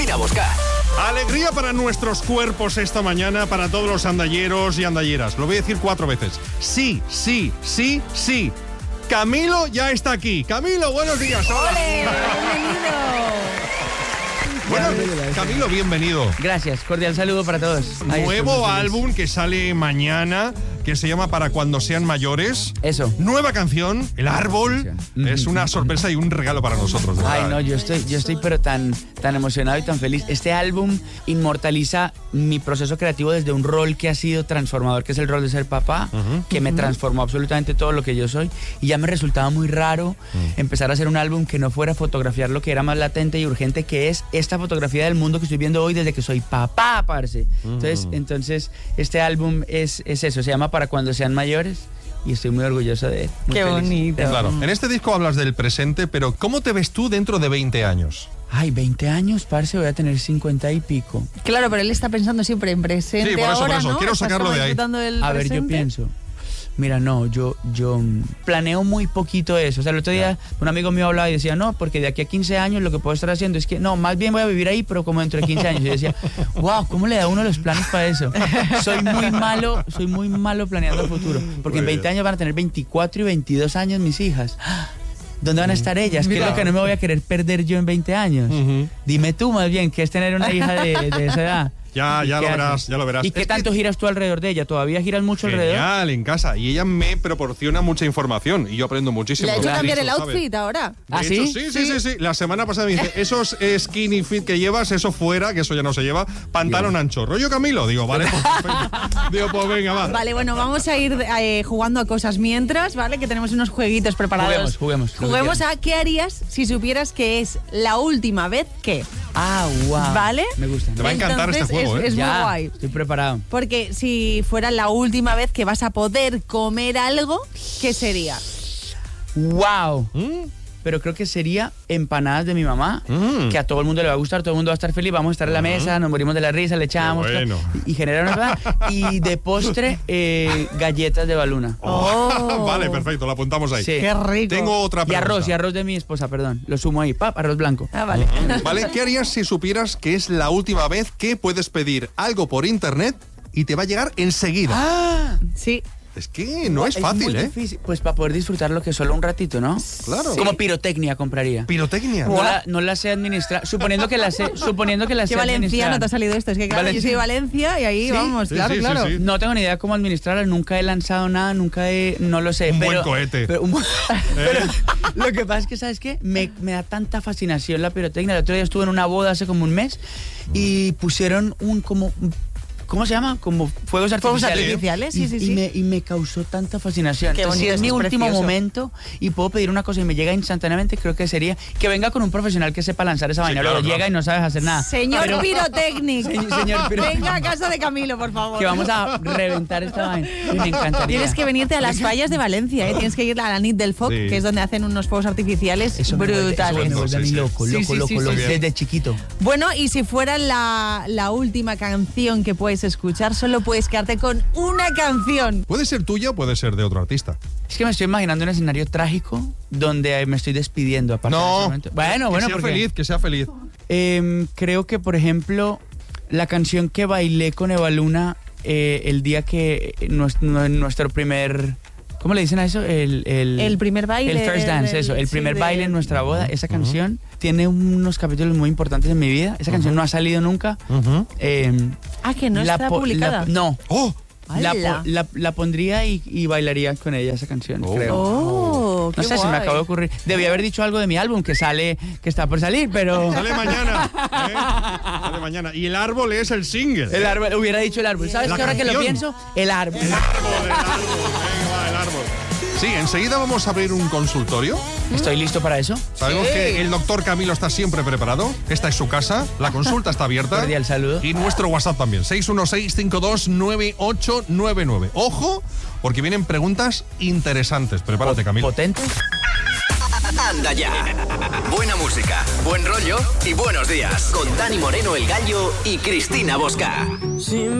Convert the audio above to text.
Cristina Bosca. Alegría para nuestros cuerpos esta mañana, para todos los andalleros y andalleras. Lo voy a decir 4 veces. Sí, sí, sí, sí. Camilo ya está aquí. Camilo, buenos días. Hola. Bueno, Camilo, bienvenido. Gracias, cordial saludo para todos. Nuevo álbum que sale mañana, que se llama Para cuando sean mayores. Eso. Nueva canción, El Árbol. Es una sorpresa y un regalo para nosotros, ¿verdad? Ay, no, yo estoy pero tan emocionado y tan feliz. Este álbum inmortaliza mi proceso creativo desde un rol que ha sido transformador, que es el rol de ser papá, que me transformó absolutamente todo lo que yo soy. Y ya me resultaba muy raro empezar a hacer un álbum que no fuera a fotografiar lo que era más latente y urgente, que es esta fotografía del mundo que estoy viendo hoy desde que soy papá, parce. Entonces, este álbum es eso, se llama Para cuando sean mayores. Y estoy muy orgulloso de él. Qué feliz. bonito. Claro. En este disco hablas del presente, pero ¿cómo te ves tú dentro de 20 años? Ay, 20 años, parce, voy a tener 50 y pico. Claro, pero él está pensando siempre en presente. Sí, por eso, ahora, ¿no? Quiero Estás sacarlo como de ahí. disfrutando del A ver, yo presente. pienso. Mira, no, yo planeo muy poquito eso. O sea, el otro día un amigo mío hablaba y decía, no, porque de aquí a 15 años lo que puedo estar haciendo es que, no, más bien voy a vivir ahí, pero como dentro de 15 años. Y yo decía, wow, ¿cómo le da uno los planes para eso? Soy muy malo planeando el futuro. Porque en 20 años van a tener 24 y 22 años mis hijas. ¿Dónde van a estar ellas? ¿Qué es lo que no me voy a querer perder yo en 20 años? Dime tú más bien, ¿qué es tener una hija de esa edad? Ya lo verás. ¿Y qué tanto giras tú alrededor de ella? ¿Todavía giras mucho alrededor? Genial, en casa. Y ella me proporciona mucha información y yo aprendo muchísimo. Le ha hecho Claro. cambiar el ¿Sabes? outfit ahora. ¿Ah, De hecho, sí? sí. La semana pasada me dice, esos skinny fit que llevas, eso fuera, que eso ya no se lleva, pantalón ancho. ¿Rollo Camilo? Digo, vale, pues perfecto. Digo, pues venga, va. Vale, bueno, vamos a ir jugando a cosas mientras, ¿vale? Que tenemos unos jueguitos preparados. Juguemos. Juguemos a ¿qué harías si supieras que es la última vez que? Ah, wow. ¿Vale? Me gusta. Te va a encantar Entonces, este juego, es muy Ya, guay. estoy preparado. Porque si fuera la última vez que vas a poder comer algo, ¿qué sería? Wow. Pero creo que sería empanadas de mi mamá, que a todo el mundo le va a gustar, todo el mundo va a estar feliz, vamos a estar en la mesa, nos morimos de la risa, le echamos Qué bueno. y genera una verdad. Y de postre, galletas de Baluna. Vale, perfecto, lo apuntamos ahí. Sí. ¡Qué rico! Tengo otra Y pregunta. arroz de mi esposa, perdón. Lo sumo ahí, arroz blanco. Ah, vale. ¿Vale? ¿Qué harías si supieras que es la última vez que puedes pedir algo por internet y te va a llegar enseguida? Ah, Sí. Es que no es fácil, muy ¿eh? difícil. Pues para poder disfrutarlo que solo un ratito, ¿no? Claro. Como pirotecnia compraría. Pirotecnia. No la sé administrar. Suponiendo que la sé ¿Qué administrar. valenciano te ha salido esto? Es que claro, yo soy de Valencia y ahí ¿Sí? vamos, Sí, claro, sí, claro. sí. No tengo ni idea cómo administrarla, nunca he lanzado nada, no lo sé. Un pero, buen cohete. Pero lo que pasa es que, ¿sabes qué? Me da tanta fascinación la pirotecnia. El otro día estuve en una boda hace como un mes y pusieron ¿cómo se llama? Como fuegos artificiales. Sí, Y me causó tanta fascinación. Qué Entonces, si bonito, es mi esto es último precioso. momento y puedo pedir una cosa y me llega instantáneamente, creo que sería que venga con un profesional que sepa lanzar esa vaina. claro, Luego llega claro. y no sabes hacer nada. Señor Pero Pirotecnic. Señor Pirotecnic. Venga a casa de Camilo, por favor. que vamos a reventar esta vaina. Y me encantaría. Tienes que venirte a las fallas de Valencia, ¿eh? Tienes que ir a la Nit del Foc, Sí. que es donde hacen unos fuegos artificiales Eso me vuelve a mí brutales. loco, Sí, sí, sí, sí. desde chiquito. Bueno, y si fuera la última canción que puedes escuchar, solo puedes quedarte con una canción. Puede ser tuya o puede ser de otro artista. Es que me estoy imaginando un escenario trágico donde me estoy despidiendo. Aparte de ese No. momento. Bueno, Que sea porque feliz, que sea feliz. creo que, por ejemplo, la canción que bailé con Eva Luna el día que nuestro primer... ¿Cómo le dicen a eso? El primer baile. El first dance, eso. El primer baile en nuestra boda. Esa canción tiene unos capítulos muy importantes en mi vida. Esa canción no ha salido nunca. Que no está publicada. No. ¡Oh! ¡Hala! La pondría y bailaría con ella esa canción, creo. Oh, No qué sé, se me guay. acabó de ocurrir. Debí haber dicho algo de mi álbum que está por salir, pero... Sale mañana. Sale mañana. Y el árbol es el single. El árbol, hubiera dicho el árbol. ¿Sabes La qué? Ahora que lo canción. pienso, el árbol. El árbol. Venga, va, el árbol. Sí, enseguida vamos a abrir un consultorio. Estoy listo para eso. Sabemos que el doctor Camilo está siempre preparado. Esta es su casa. La consulta está abierta. Cordial saludo. Y nuestro WhatsApp también. 616-529899. Ojo, porque vienen preguntas interesantes. Prepárate, Camilo. Potente. Anda ya. Buena música, buen rollo y buenos días. Con Dani Moreno, el Gallo y Cristina Bosca.